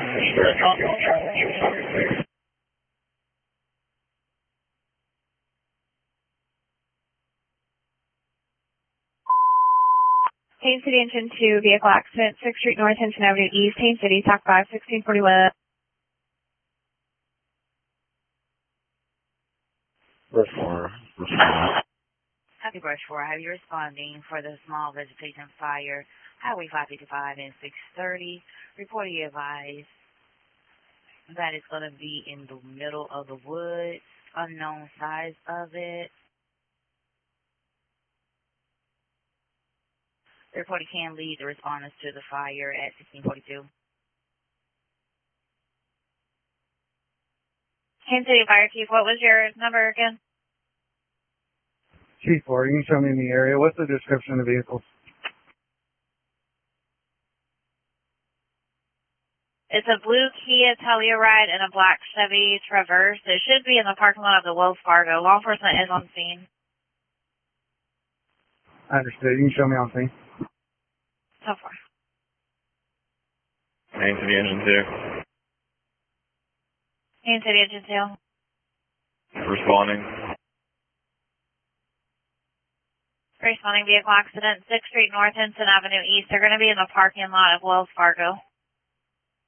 Haines City Engine 2, vehicle accident, 6th Street North, Hinton Avenue East, Haines City, TAC 5, 1641. Brush 4. Copy Brush 4. Have you responding for the small vegetation fire, Highway 555 and 630. Reporting advised that it's going to be in the middle of the woods, unknown size of it. The reporter can lead the responders to the fire at 1642. Haines City Fire Chief, what was your number again? Chief 4, you can show me in the area. What's the description of the vehicles? It's a blue Kia Telluride and a black Chevy Traverse. It should be in the parking lot of the Wells Fargo. Law enforcement is on scene. I understood. You can show me on scene. So far. Haines City Engine 2. Haines City Engine 2. Responding. Responding vehicle accident, 6th Street North, Hinton Avenue East. They're going to be in the parking lot of Wells Fargo.